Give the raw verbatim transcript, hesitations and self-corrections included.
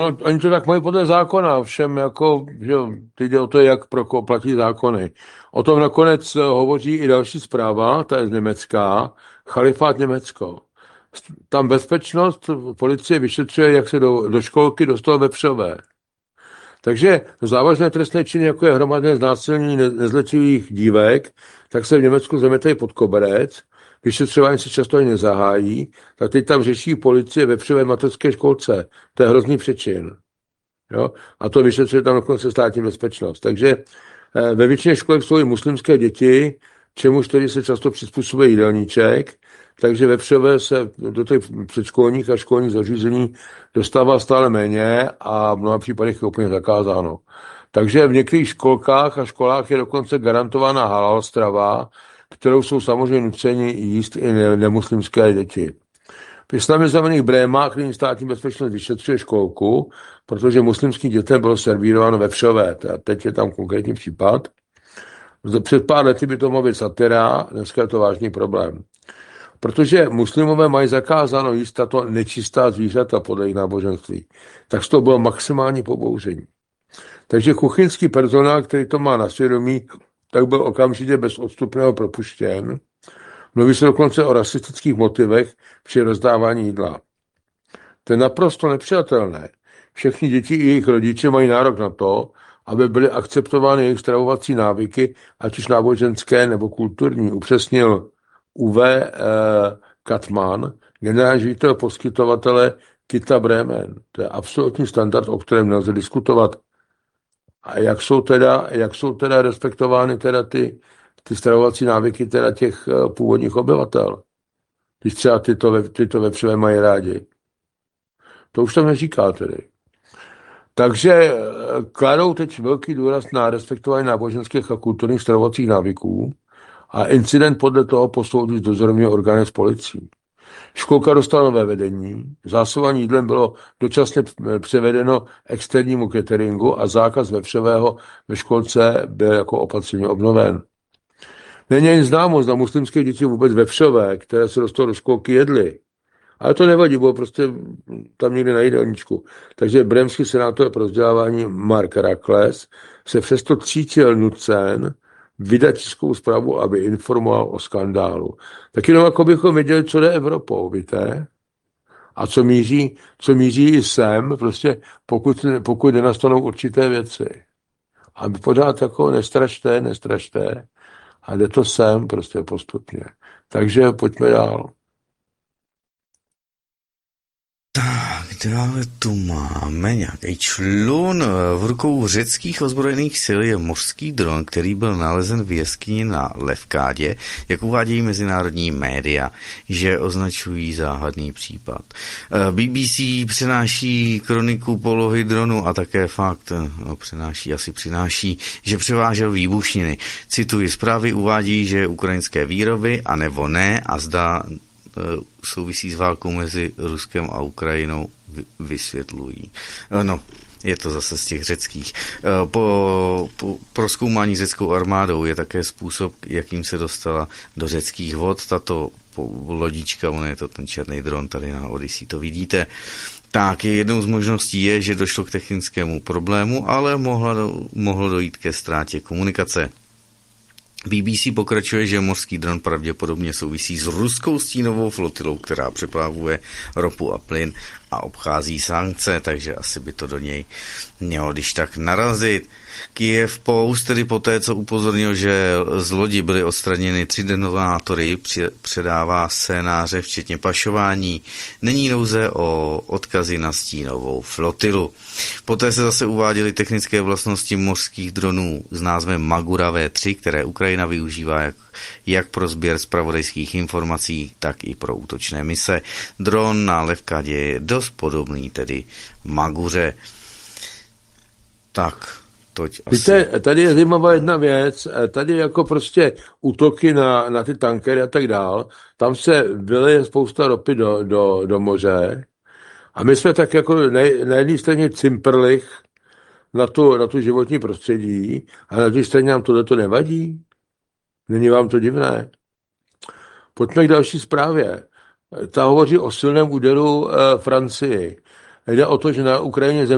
No, oni to tak mají podle zákona, všem jako, že jo, teď jde o to, jak pro koho platí zákony. O tom nakonec hovoří i další zpráva, ta je z Německa, Chalifát Německo. Tam bezpečnost policie vyšetřuje, jak se do, do školky dostal vepřové. Takže závažné trestné činy, jako je hromadné znásilnění nezletilých dívek, tak se v Německu zametají pod koberec, vyšetřování se často ani nezahájí, tak teď tam řeší policie vepřové mateřské školce. To je hrozný přečin. Jo? A to vyšetřuje tam dokonce státní bezpečnost. Takže eh, ve většině školek jsou i muslimské děti, čemuž tedy se často přizpůsobuje jídelníček, takže vepřové se do těch předškolních a školních zařízení dostává stále méně a v mnoha případech je úplně zakázáno. Takže v některých školkách a školách je dokonce garantována halal strava, kterou jsou samozřejmě nuceni jíst i nemuslimské děti. V islamizovaných Brémách nyní státní bezpečnost vyšetřuje školku, protože muslimským dětem bylo servírováno vepřové. Teď je tam konkrétní případ. Před pár lety by to mohla být satira, dneska je to vážný problém. Protože muslimové mají zakázáno jíst tato nečistá zvířata podle jejich náboženství, tak to bylo maximální pobouření. Takže kuchyňský personál, který to má na svědomí, tak byl okamžitě bez odstupného propuštěn. Mluví se dokonce o rasistických motivech při rozdávání jídla. To je naprosto nepřijatelné. Všechny děti i jejich rodiče mají nárok na to, aby byly akceptovány jejich stravovací návyky, ať už náboženské nebo kulturní, upřesnil Uwe eh, Katman, generální ředitel poskytovatele Kita Bremen. To je absolutní standard, o kterém nelze diskutovat. A jak jsou teda, jak jsou teda respektovány teda ty, ty stravovací návyky teda těch uh, původních obyvatel? Když třeba tyto, tyto vepřové mají rádi. To už tam neříká tedy. Takže uh, kladou teď velký důraz na respektování náboženských a kulturních stravovacích návyků a incident podle toho posoudí z dozorovního orgánu s policií. Školka dostala nové vedení, zásobování jídlem bylo dočasně převedeno externímu cateringu a zákaz vepřového ve školce byl jako opatření obnoven. Není jen známo, zda muslimské děti vůbec vepřové, které se dostalo do školky, jedly. Ale to nevadí, bylo prostě tam někde na jídelníčku. Takže brémský senátor pro vzdělávání Mark Rakles se přesto cítil nucen vydat tiskovou zprávu, aby informoval o skandálu. Tak jenom jako bychom věděli, co jde Evropou, víte? A co míří, co míří i sem, prostě pokud, pokud nenastanou určité věci. A pořád jako nestrašte, nestrašte. A jde to sem prostě postupně. Takže pojďme dál. Tak, dále tu máme nějaký člun. V rukou řeckých ozbrojených sil je mořský dron, který byl nalezen v jeskyni na Levkádě, jak uvádějí mezinárodní média, že označují záhadný případ. B B C přenáší kroniku polohy dronu a také fakt, no, přenáší, asi přináší, že převážel výbušniny. Cituji, zprávy uvádí, že ukrajinské výroby, anebo ne, a zdá souvisí s válkou mezi Ruskem a Ukrajinou, vysvětlují. No, je to zase z těch řeckých. Po, po prozkoumání řeckou armádou je také způsob, jakým se dostala do řeckých vod. Tato lodička, on je to ten černý dron, tady na Odyssey to vidíte. Tak, jednou z možností je, že došlo k technickému problému, ale mohlo, mohlo dojít ke ztrátě komunikace. B B C pokračuje, že mořský dron pravděpodobně souvisí s ruskou stínovou flotilou, která přeplavuje ropu a plyn a obchází sankce, takže asi by to do něj mělo když tak narazit. Kyiv Post, tedy poté, co upozornil, že z lodi byly odstraněny tři detonátory, předává scénáře, včetně pašování. Není nouze o odkazy na stínovou flotilu. Poté se zase uváděly technické vlastnosti mořských dronů s názvem Magura V tři, které Ukrajina využívá jak, jak pro sběr zpravodajských informací, tak i pro útočné mise. Dron na Levkadě je dost podobný, tedy Maguře. Tak, toť asi. Víte, tady je zajímavá jedna věc, tady jako prostě útoky na, na ty tankery a tak dál, tam se vyleje spousta ropy do, do, do moře a my jsme tak jako na, na jedné straně cimprlich na tu, na tu životní prostředí a na druhé straně nám tohleto nevadí. Není vám to divné? Pojďme k další zprávě. Ta hovoří o silném úderu e, Francii. Jde o to, že na Ukrajině zem